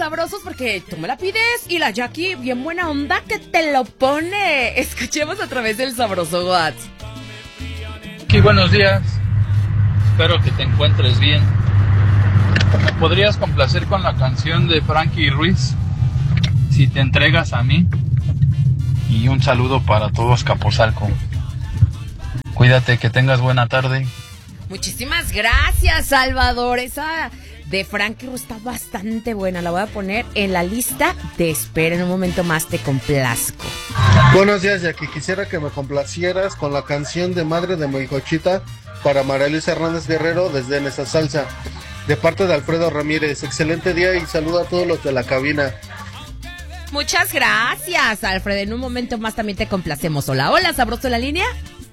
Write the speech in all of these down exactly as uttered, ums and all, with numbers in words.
sabrosos porque tú me la pides y la Jackie, bien buena onda que te lo pone. Escuchemos a través del Sabroso WhatsApp. Aquí, buenos días. Espero que te encuentres bien. ¿Me podrías complacer con la canción de Frankie Ruiz? Si te entregas a mí. Y un saludo para todos Capozalco. Cuídate, que tengas buena tarde. Muchísimas gracias, Salvador. Esa de Frankie Ruiz está bastante buena. La voy a poner en la lista de espera. En un momento más te complazco. Buenos días, Jackie. Quisiera que me complacieras con la canción de Madre de Moicochita para María Luisa Hernández Guerrero desde Nesa Salsa, de parte de Alfredo Ramírez. Excelente día y saludo a todos los de la cabina. Muchas gracias, Alfredo. En un momento más también te complacemos. Hola, hola, ¿sabroso en la línea?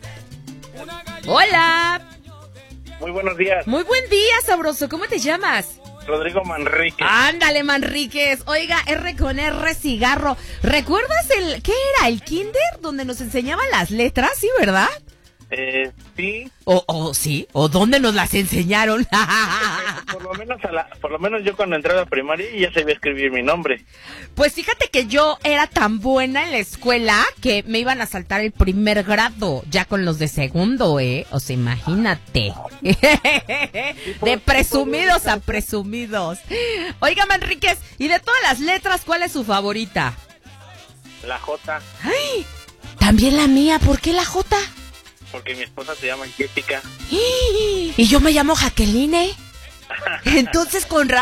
Hola. Muy buenos días. Muy buen día, sabroso. ¿Cómo te llamas? Rodrigo Manríquez. Ándale, Manríquez. Oiga, R con R, cigarro. ¿Recuerdas el, qué era, el kinder? Donde nos enseñaban las letras, ¿sí, verdad? Eh, sí. O, o sí, o dónde nos las enseñaron. por lo menos a la, por lo menos yo cuando entré a la primaria ya sabía escribir mi nombre. Pues fíjate que yo era tan buena en la escuela que me iban a saltar el primer grado, ya con los de segundo, ¿eh? O sea, imagínate. De presumidos a presumidos. Oiga, Manríquez, y de todas las letras, ¿cuál es su favorita? La J. Ay, también la mía, ¿por qué la J? Porque mi esposa se llama Jessica. Y yo me llamo Jacqueline. Entonces con ra...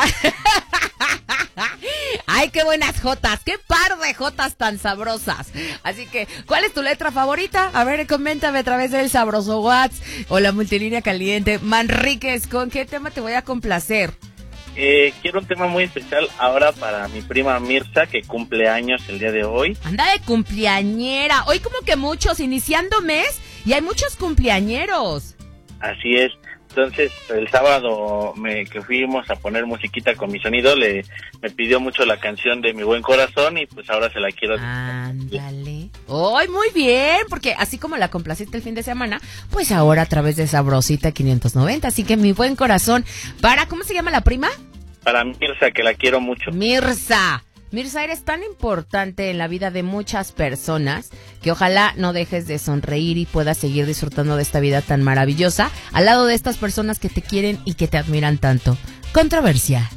Ay, qué buenas jotas, qué par de jotas tan sabrosas. Así que, ¿cuál es tu letra favorita? A ver, coméntame a través del Sabroso WhatsApp o la multilínea caliente. Manríquez, ¿con qué tema te voy a complacer? Eh, quiero un tema muy especial ahora para mi prima Mirza, que cumple años el día de hoy. Anda de cumpleañera. Hoy como que muchos, iniciando mes, y hay muchos cumpleañeros. Así es. Entonces, el sábado me, que fuimos a poner musiquita con mi sonido, le me pidió mucho la canción de Mi Buen Corazón y pues ahora se la quiero. Ándale. Hoy muy bien, porque así como la complaciste el fin de semana, pues ahora a través de Sabrosita quinientos noventa. Así que Mi Buen Corazón, para, ¿cómo se llama la prima? Para Mirza, que la quiero mucho. Mirza. Mirza, eres tan importante en la vida de muchas personas que ojalá no dejes de sonreír y puedas seguir disfrutando de esta vida tan maravillosa al lado de estas personas que te quieren y que te admiran tanto. Controversia.